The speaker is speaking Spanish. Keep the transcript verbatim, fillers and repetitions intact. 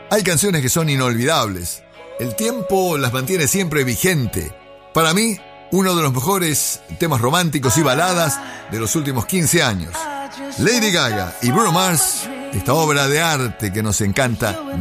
Hay canciones que son inolvidables. El tiempo las mantiene siempre vigente. Para mí, uno de los mejores temas románticos y baladas de los últimos quince años. Lady Gaga y Bruno Mars, esta obra de arte que nos encanta.